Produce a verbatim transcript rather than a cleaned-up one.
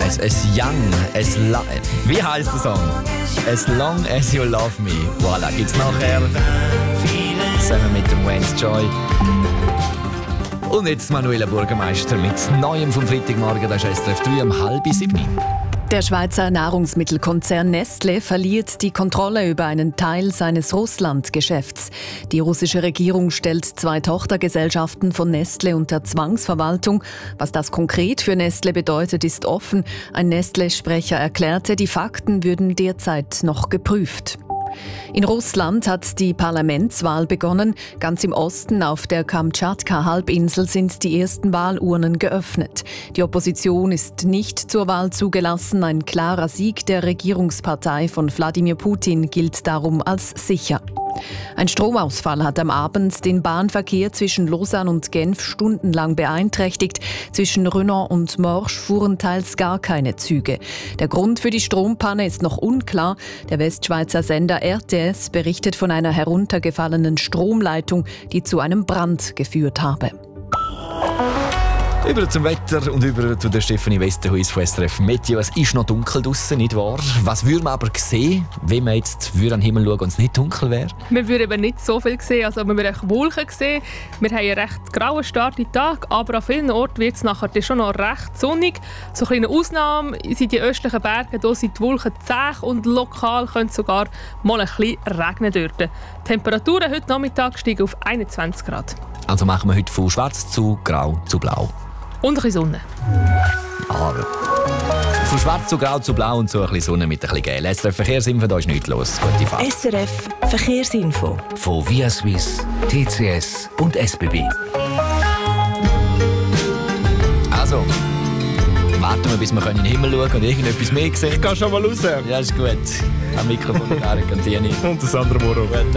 As, as young, as lo- Wie heisst der Song? As long as you love me. Voilà, gibt's nachher. Zusammen mit dem Wayne's Joy. Und jetzt Manuela Bürgermeister mit Neuem vom Freitagmorgen. Das ist S R F drei um halb sieben. Der Schweizer Nahrungsmittelkonzern Nestle verliert die Kontrolle über einen Teil seines Russland-Geschäfts. Die russische Regierung stellt zwei Tochtergesellschaften von Nestle unter Zwangsverwaltung. Was das konkret für Nestle bedeutet, ist offen. Ein Nestle-Sprecher erklärte, die Fakten würden derzeit noch geprüft. In Russland hat die Parlamentswahl begonnen. Ganz im Osten auf der Kamtschatka-Halbinsel sind die ersten Wahlurnen geöffnet. Die Opposition ist nicht zur Wahl zugelassen. Ein klarer Sieg der Regierungspartei von Wladimir Putin gilt darum als sicher. Ein Stromausfall hat am Abend den Bahnverkehr zwischen Lausanne und Genf stundenlang beeinträchtigt. Zwischen Renan und Morges fuhren teils gar keine Züge. Der Grund für die Strompanne ist noch unklar. Der Westschweizer Sender R T S berichtet von einer heruntergefallenen Stromleitung, die zu einem Brand geführt habe. Über zum Wetter und über zu der Stefanie Westerhuis von S R F Meteo. Es ist noch dunkel draussen, nicht wahr? Was würde man aber sehen, wenn man jetzt an den Himmel schauen und es nicht dunkel wäre? Wir würden eben nicht so viel sehen, also wir würden Wolken sehen. Wir haben einen recht grauen Start in den Tag, aber an vielen Orten wird es nachher schon noch recht sonnig. So eine kleine Ausnahme sind die östlichen Berge, hier sind die Wolken zäh und lokal könnte es sogar mal ein bisschen regnen dort. Die Temperaturen heute Nachmittag steigen auf einundzwanzig Grad. Also machen wir heute von schwarz zu grau zu blau. Und ein bisschen Sonne. Aber von schwarz zu grau zu blau und so ein bisschen Sonne mit ein bisschen Gel. S R F Verkehrsinfo, da ist nichts los. Gute Fahrt. S R F Verkehrsinfo. Von Via Suisse, T C S und S B B. Also, warten wir, bis wir in den Himmel schauen und irgendetwas mehr sehen. Ich gehe schon mal raus. Ja, ist gut. Am Mikrofon Eric Cantini. Und das andere Moro.